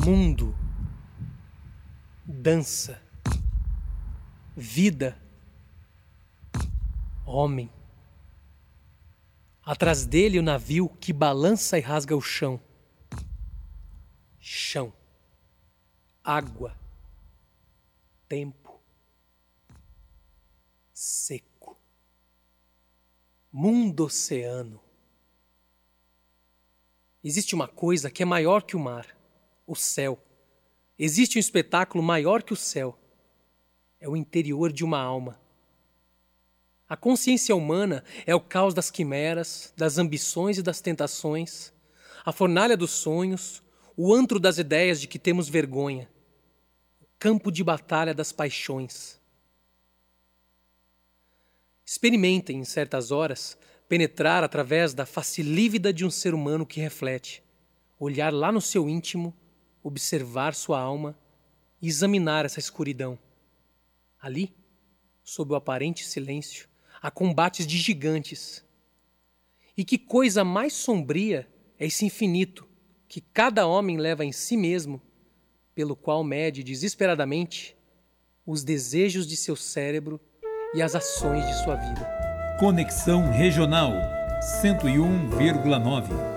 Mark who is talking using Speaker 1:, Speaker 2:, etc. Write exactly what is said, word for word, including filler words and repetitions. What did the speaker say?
Speaker 1: Mundo, dança, vida, homem. Atrás dele o navio que balança e rasga o chão. Chão, água, tempo, seco. Mundo oceano. Existe uma coisa que é maior que o mar, o céu. Existe um espetáculo maior que o céu. É o interior de uma alma. A consciência humana é o caos das quimeras, das ambições e das tentações, a fornalha dos sonhos, o antro das ideias de que temos vergonha, o campo de batalha das paixões. Experimentem, em certas horas, penetrar através da face lívida de um ser humano que reflete, olhar lá no seu íntimo, observar sua alma e examinar essa escuridão. Ali, sob o aparente silêncio, há combates de gigantes. E que coisa mais sombria é esse infinito que cada homem leva em si mesmo, pelo qual mede desesperadamente os desejos de seu cérebro e as ações de sua vida.
Speaker 2: Conexão Regional cento e um vírgula nove.